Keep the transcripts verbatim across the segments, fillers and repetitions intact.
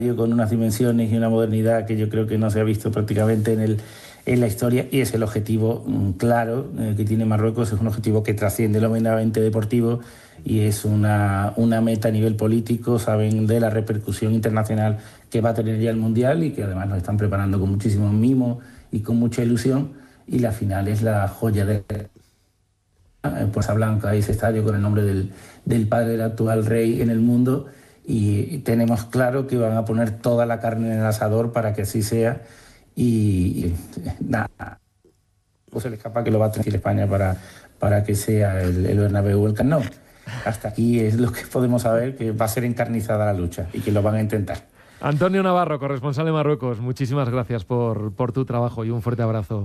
con unas dimensiones y una modernidad que yo creo que no se ha visto prácticamente en, el, en la historia, y es el objetivo mm, claro eh, que tiene Marruecos. Es un objetivo que trasciende lo meramente deportivo y es una, una meta a nivel político. Saben de la repercusión internacional que va a tener ya el Mundial y que además nos están preparando con muchísimo mimo y con mucha ilusión, y la final es la joya de Puerta Blanca, ese estadio con el nombre del, del padre del actual rey en el mundo. Y tenemos claro que van a poner toda la carne en el asador para que así sea, y, y nada, no se le escapa que lo va a tener España para, para que sea el, el Bernabéu o el Camp Nou. Hasta aquí es lo que podemos saber, que va a ser encarnizada la lucha y que lo van a intentar. Antonio Navarro, corresponsal de Marruecos, muchísimas gracias por, por tu trabajo y un fuerte abrazo.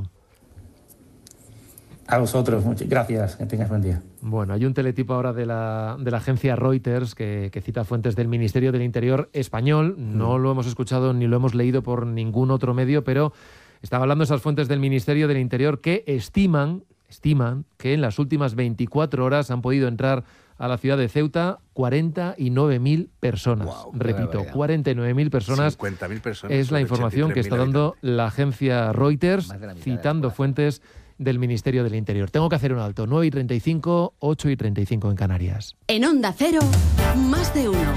A vosotros, muchas gracias, que tengas buen día. Bueno, hay un teletipo ahora de la, de la agencia Reuters que, que cita fuentes del Ministerio del Interior español. No lo hemos escuchado ni lo hemos leído por ningún otro medio, pero están hablando esas fuentes del Ministerio del Interior que estiman, estiman que en las últimas veinticuatro horas han podido entrar a la ciudad de Ceuta cuarenta y nueve mil personas. Wow, repito, cuarenta y nueve mil personas. cincuenta mil personas. Es la información que está dando la agencia Reuters, citando fuentes del Ministerio del Interior. Tengo que hacer un alto. nueve y treinta y cinco, ocho y treinta y cinco en Canarias. En Onda Cero, más de uno.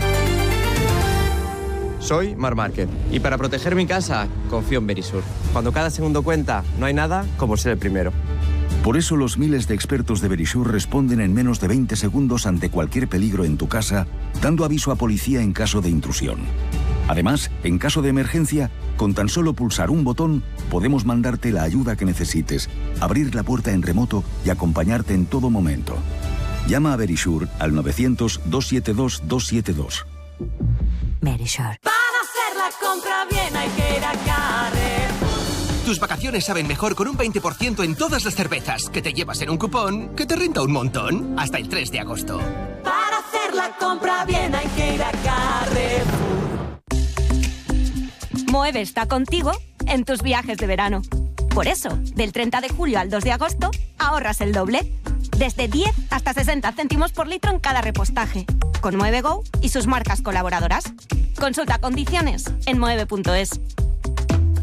Soy Mar Márquez y para proteger mi casa confío en Verisur. Cuando cada segundo cuenta, no hay nada como ser el primero. Por eso los miles de expertos de Verisur responden en menos de veinte segundos ante cualquier peligro en tu casa, dando aviso a policía en caso de intrusión. Además, en caso de emergencia, con tan solo pulsar un botón, podemos mandarte la ayuda que necesites, abrir la puerta en remoto y acompañarte en todo momento. Llama a Verisur al novecientos, doscientos setenta y dos, doscientos setenta y dos. Verisur. Para hacer la compra bien hay que ir a Carrefour. Tus vacaciones saben mejor con un veinte por ciento en todas las cervezas que te llevas en un cupón que te renta un montón hasta el tres de agosto. Para hacer la compra bien hay que ir a Carrefour. Moeve está contigo en tus viajes de verano. Por eso, del treinta de julio al dos de agosto, ahorras el doble. Desde diez hasta sesenta céntimos por litro en cada repostaje. Con Moeve Go y sus marcas colaboradoras. Consulta condiciones en moeve punto es.